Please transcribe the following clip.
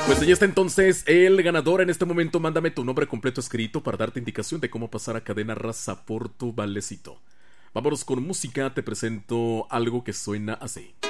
Pues ya está entonces el ganador. En este momento mándame tu nombre completo escrito para darte indicación de cómo pasar a Cadena Raza por tu valecito. Vámonos con música, te presento algo que suena así.